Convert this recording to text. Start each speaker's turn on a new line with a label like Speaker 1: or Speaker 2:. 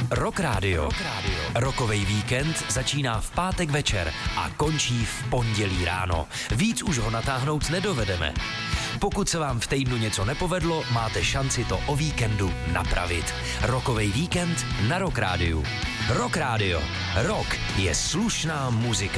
Speaker 1: Rock Radio. Rockovej víkend začíná v pátek večer a končí v pondělí ráno. Víc už ho natáhnout nedovedeme. Pokud se vám v týdnu něco nepovedlo, máte šanci to o víkendu napravit. Rockovej víkend na Rock Radio. Rock Radio. Rock je slušná muzika.